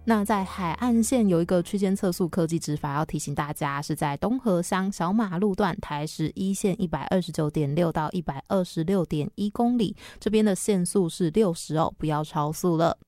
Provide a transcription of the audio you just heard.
那在海岸线有一个区间测速科技执法要提醒大家，是在东河乡小马路段台十一线 129.6 到 126.1 公里，这边的限速是60哦，不要超速了。